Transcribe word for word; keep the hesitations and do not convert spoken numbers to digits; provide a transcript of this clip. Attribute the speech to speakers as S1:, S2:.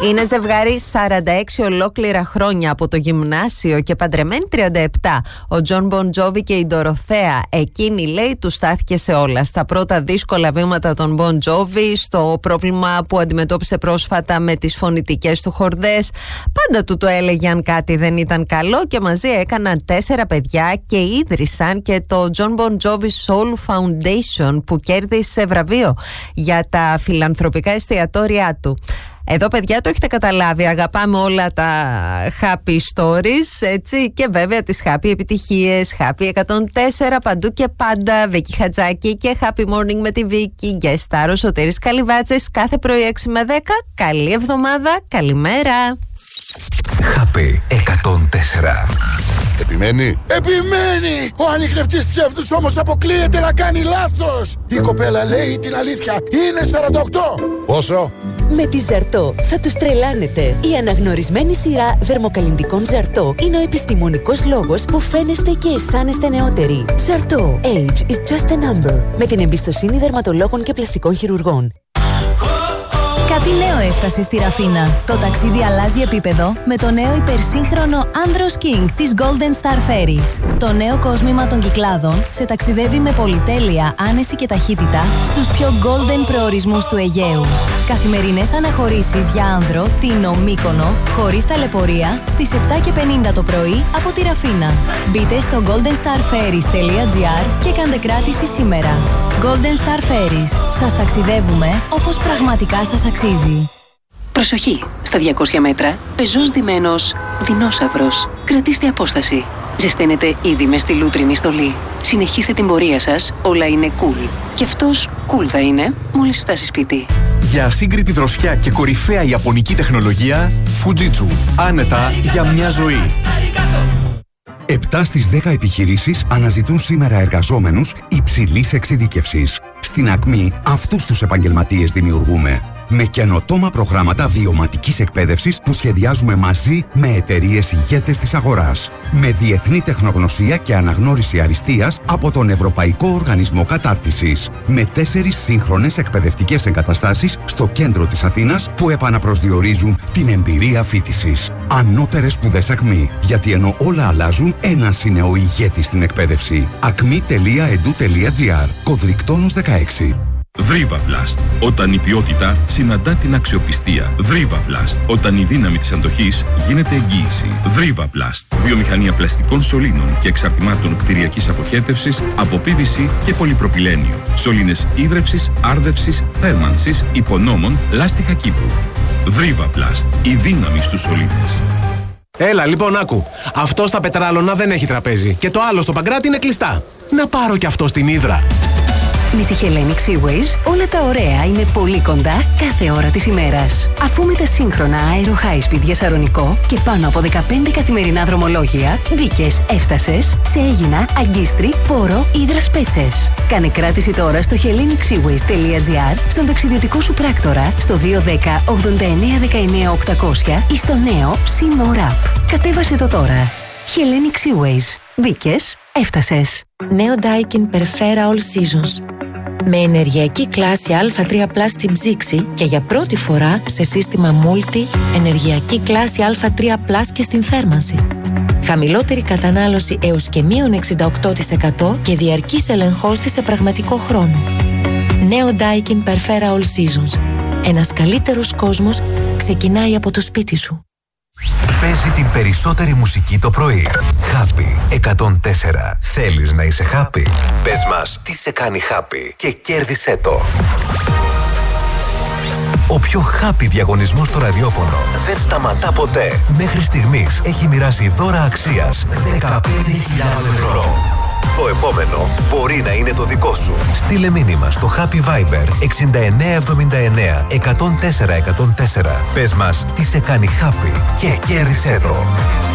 S1: Είναι ζευγάρι σαράντα έξι ολόκληρα χρόνια από το γυμνάσιο και παντρεμένοι τριάντα επτά. Ο Τζον Μπον Τζόβι και η Ντοροθέα. Εκείνη, λέει, του στάθηκε σε όλα. Στα πρώτα δύσκολα βήματα των Μπον Τζόβι, στο πρόβλημα που αντιμετώπισε πρόσφατα με τις φωνητικές του χορδές. Πάντα του το έλεγε αν κάτι δεν ήταν καλό και μαζί έκαναν τέσσερα παιδιά και ίδρυσαν και το John Bon Jovi Soul Foundation που κέρδισε βραβείο για τα φιλανθρωπικά εστιατόρια του. Εδώ, παιδιά, το έχετε καταλάβει, αγαπάμε όλα τα happy stories, έτσι, και βέβαια τις happy επιτυχίες. Happy εκατόν τέσσερα παντού και πάντα. Βίκη Χατζάκη και Happy Morning με τη Βίκη. Guest star ο Σωτήρης Καλυβάτσης κάθε πρωί έξι με δέκα. Καλή εβδομάδα, καλημέρα.
S2: Happy εκατόν τέσσερα.
S3: Επιμένει. Επιμένει! Ο ανιχνευτής ψεύδους όμως αποκλείεται να κάνει λάθος. Η κοπέλα λέει την αλήθεια. Είναι σαράντα οκτώ. Πόσο?
S4: Με τη Ζαρτό θα τους τρελάνετε. Η αναγνωρισμένη σειρά δερμοκαλλυντικών Ζαρτό είναι ο επιστημονικός λόγος που φαίνεστε και αισθάνεστε νεότεροι. Ζαρτό. Age is just a number. Με την εμπιστοσύνη δερματολόγων και πλαστικών χειρουργών.
S5: Κάτι νέο έφτασε στη Ραφίνα. Το ταξίδι αλλάζει επίπεδο με το νέο υπερσύγχρονο Andros King της Golden Star Ferries. Το νέο κόσμημα των Κυκλάδων σε ταξιδεύει με πολυτέλεια, άνεση και ταχύτητα στους πιο golden προορισμούς του Αιγαίου. Καθημερινές αναχωρήσεις για άνδρο, Τίνο, Μύκονο, χωρίς ταλαιπωρία, στις επτά και πενήντα το πρωί από τη Ραφίνα. Μπείτε στο golden star ferries τελεία gr και κάντε κράτηση σήμερα. Golden Star Ferries. Σας ταξιδεύουμε όπως πραγματικά σας αξίζει.
S6: Προσοχή! Στα διακόσια μέτρα, πεζός ντυμένος δεινόσαυρος. Κρατήστε απόσταση. Ζεσταίνετε ήδη με στη λούτρινη στολή. Συνεχίστε την πορεία σας, όλα είναι cool. Και αυτός cool θα είναι μόλις φτάσει σπίτι.
S7: Για ασύγκριτη δροσιά και κορυφαία ιαπωνική τεχνολογία, Fujitsu. Άνετα για μια ζωή.
S8: επτά στις δέκα επιχειρήσεις αναζητούν σήμερα εργαζόμενους υψηλής εξειδίκευσης. Στην Ακμή αυτούς τους επαγγελματίες δημιουργούμε. Με καινοτόμα προγράμματα βιωματικής εκπαίδευσης που σχεδιάζουμε μαζί με εταιρείες ηγέτες της αγοράς. Με διεθνή τεχνογνωσία και αναγνώριση αριστείας από τον Ευρωπαϊκό Οργανισμό Κατάρτισης. Με τέσσερις σύγχρονες εκπαιδευτικές εγκαταστάσεις στο κέντρο της Αθήνας που επαναπροσδιορίζουν την εμπειρία φοιτησης. Ανώτερες σπουδές Ακμή. Γιατί ενώ όλα αλλάζουν, ένας είναι ο ηγέτης στην εκπαίδευση. ακμή τελεία έντου τελεία τζι άρ. Κωδρικτόνος δεκαέξι.
S9: Δρίβαβλαστ. Όταν η ποιότητα συναντά την αξιοπιστία. Δρίβαβλαστ. Όταν η δύναμη της αντοχής γίνεται εγγύηση. Δρίβαβλαστ. Βιομηχανία πλαστικών σωλήνων και εξαρτημάτων κτηριακής αποχέτευσης από πι βι σι και πολυπροπυλένιο. Σωλήνες ίδρευσης, άρδευσης, θέρμανσης, υπονόμων, λάστιχα Κύπρου. Δρίβαβλαστ. Η δύναμη στους σωλήνες.
S10: Έλα, λοιπόν, άκου. Αυτό στα Πετράλωνα δεν έχει τραπέζι. Και το άλλο στο Παγκράτη είναι κλειστά. Να πάρω κι αυτό στην Ύδρα.
S4: Με τη Hellenic Seaways όλα τα ωραία είναι πολύ κοντά κάθε ώρα της ημέρας. Αφού με τα σύγχρονα Aero High Speed για Σαρονικό και πάνω από δεκαπέντε καθημερινά δρομολόγια, μπήκες, έφτασες σε Αίγινα, Αγκίστρι, Πόρο, Ύδρας Πέτσες. Κάνε κράτηση τώρα στο hellenic seaways τελεία gr, στον ταξιδιωτικό σου πράκτορα, στο δύο ένα μηδέν ογδόντα εννέα δεκαεννέα οκτακόσια ή στο νέο SeaMore App. Κατέβασε το τώρα. Hellenic Seaways. Μπήκες, έφτασες.
S11: Νέο Daikin Perfera All Seasons. Με ενεργειακή κλάση Α τρία πλας στην ψήξη και για πρώτη φορά σε σύστημα Multi ενεργειακή κλάση Α τρία πλας και στην θέρμανση. Χαμηλότερη κατανάλωση έως και μείον εξήντα οκτώ τοις εκατό και διαρκής ελεγχός της σε πραγματικό χρόνο. Νέο Daikin Perfera All Seasons. Ένας καλύτερος κόσμος ξεκινάει από το σπίτι σου.
S2: Παίζει την περισσότερη μουσική το πρωί. Happy εκατόν τέσσερα. Θέλεις να είσαι happy? Πες μας τι σε κάνει happy και κέρδισέ το. Ο πιο happy διαγωνισμός στο ραδιόφωνο δεν σταματά ποτέ. Μέχρι στιγμής έχει μοιράσει δώρα αξίας δεκαπέντε χιλιάδες ευρώ. Το επόμενο μπορεί να είναι το δικό σου. Στείλε μήνυμα στο Happy Viber εξήντα εννέα εβδομήντα εννέα εκατόν τέσσερα εκατόν τέσσερα. Πες μας τι σε κάνει happy και κέρδισέ το.